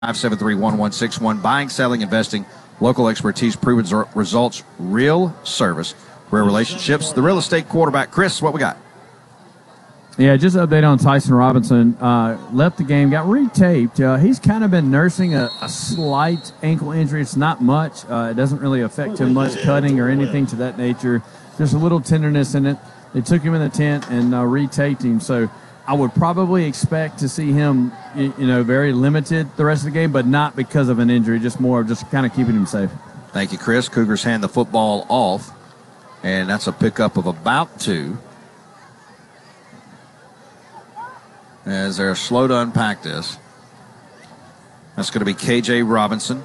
573-1161. Buying, selling, investing, local expertise, proven results, real service, rare relationships. The real estate quarterback, Chris, what we got? Yeah, just an update on Tyson Robinson. Left the game, got retaped. He's kind of been nursing a slight ankle injury. It's not much. It doesn't really affect him much, cutting or anything to that nature. There's a little tenderness in it. They took him in the tent and retaped him. So I would probably expect to see him, very limited the rest of the game, but not because of an injury, just more of just kind of keeping him safe. Thank you, Chris. Cougars hand the football off, and that's a pickup of about 2. As they're slow to unpack this. That's going to be K.J. Robinson.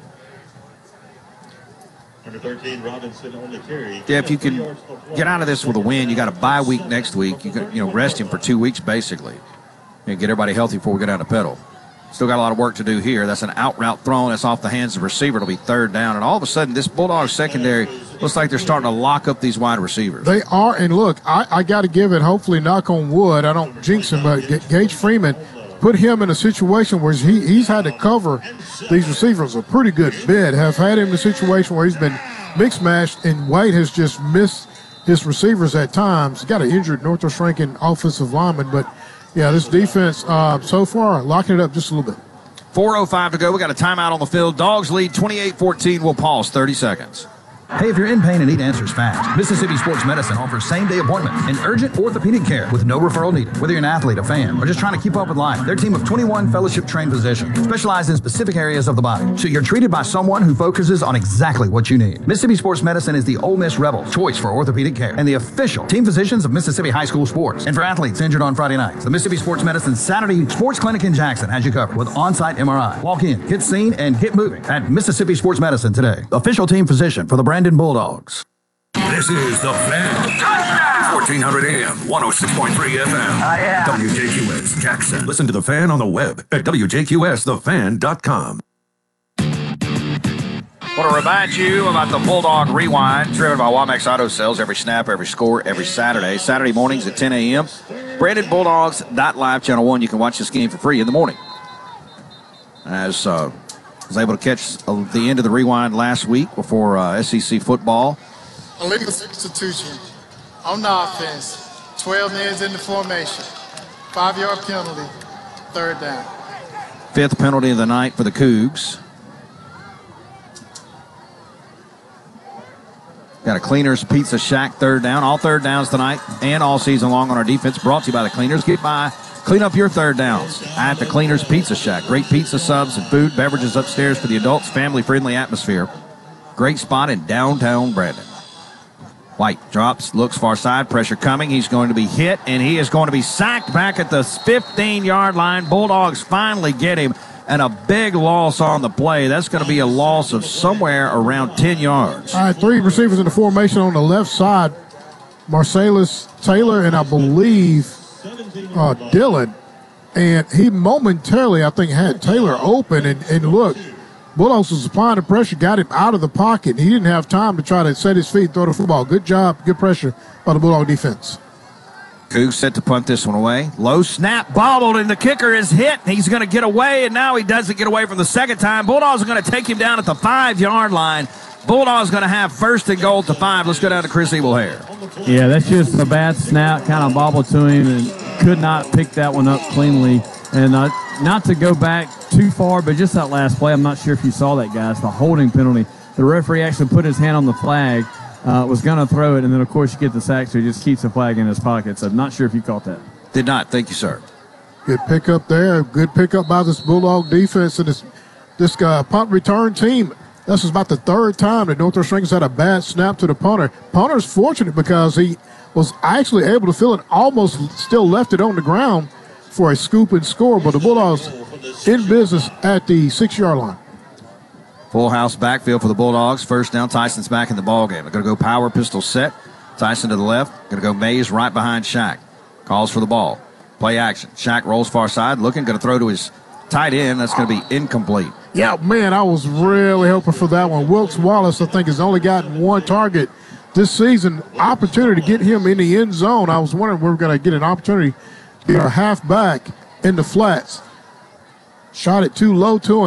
Number 13, Robinson on the carry. Yeah, if you can get out of this with a win, you got a bye week next week. You can, rest him for 2 weeks basically, and get everybody healthy before we go down to pedal. Still got a lot of work to do here. That's an out route thrown. That's off the hands of the receiver. It'll be 3rd down, and all of a sudden, this Bulldogs secondary looks like they're starting to lock up these wide receivers. They are, and look, I got to give it, hopefully, knock on wood. I don't jinx him, but Gage Freeman put him in a situation where he's had to cover these receivers a pretty good bit. Have had him in a situation where he's been mix-matched, and White has just missed his receivers at times. Got an injured Northwest Rankin offensive lineman, but yeah, this defense so far locking it up just a little bit. 4:05 to go. We got a timeout on the field. Dogs lead 28-14. We'll pause 30 seconds. Hey, if you're in pain and need answers fast, Mississippi Sports Medicine offers same-day appointments and urgent orthopedic care with no referral needed. Whether you're an athlete, a fan, or just trying to keep up with life, their team of 21 fellowship-trained physicians specialize in specific areas of the body, so you're treated by someone who focuses on exactly what you need. Mississippi Sports Medicine is the Ole Miss Rebels' choice for orthopedic care and the official team physicians of Mississippi High School sports. And for athletes injured on Friday nights, the Mississippi Sports Medicine Saturday Sports Clinic in Jackson has you covered with on-site MRI. Walk in, get seen, and get moving at Mississippi Sports Medicine today. Official team physician for the Brandon Bulldogs. This is The Fan. 1400 AM, 106.3 FM. WJQS Jackson. Listen to The Fan on the web at WJQSTheFan.com. Want to remind you about the Bulldog Rewind, driven by Wamex Auto Sales. Every snap, every score, every Saturday. Saturday mornings at 10 a.m. BrandonBulldogs.live, Channel 1. You can watch this game for free in the morning. As was able to catch the end of the Rewind last week before SEC football. Illegal substitution on the offense. 12 minutes in the formation. 5-yard penalty. 3rd down. 5th penalty of the night for the Cougs. Got a Cleaners Pizza Shack 3rd down. All 3rd downs tonight and all season long on our defense. Brought to you by the Cleaners. Get by. Clean up your 3rd downs at the Cleaners Pizza Shack. Great pizza, subs, and food. Beverages upstairs for the adults. Family-friendly atmosphere. Great spot in downtown Brandon. White drops, looks far side, pressure coming. He's going to be hit, and he is going to be sacked back at the 15-yard line. Bulldogs finally get him, and a big loss on the play. That's going to be a loss of somewhere around 10 yards. All right, 3 receivers in the formation on the left side. Marcellus Taylor and I believe Dillon. And he momentarily, I think, had Taylor open. And look, Bulldogs was applying the pressure, got him out of the pocket. He didn't have time to try to set his feet and throw the football. Good job, good pressure by the Bulldog defense. Cougs set to punt this one away. Low snap, bobbled, and the kicker is hit. He's going to get away, and now he doesn't get away from the second time. Bulldogs are going to take him down at the 5-yard line. Bulldogs going to have 1st and goal at the 5. Let's go down to Chris Ebelhair. Yeah, that's just a bad snap, kind of bobbled to him, and could not pick that one up cleanly. And not to go back too far, but just that last play, I'm not sure if you saw that, guys, the holding penalty. The referee actually put his hand on the flag, was going to throw it, and then, of course, you get the sack, so he just keeps the flag in his pocket. So I'm not sure if you caught that. Did not. Thank you, sir. Good pickup there. Good pickup by this Bulldog defense and this punt return team. This is about the 3rd time that Northwest Rankin had a bad snap to the punter. Punter's fortunate because he was actually able to feel it, almost still left it on the ground for a scoop and score, but the Bulldogs in business at the 6-yard line. Full house backfield for the Bulldogs. 1st down, Tyson's back in the ballgame. They're going to go power pistol set. Tyson to the left. Going to go Mays right behind Shack. Calls for the ball. Play action. Shack rolls far side, looking, going to throw to his tight end. That's going to be incomplete. Yeah, man, I was really hoping for that one. Wilkes Wallace, I think, has only gotten 1 target this season. Opportunity to get him in the end zone. I was wondering if we were going to get an opportunity to get our halfback in the flats. shot it too low to him.